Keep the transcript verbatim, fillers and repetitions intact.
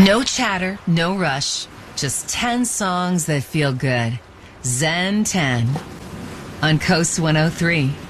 No chatter, no rush. Just ten songs that feel good. Zen ten on Coast one oh three.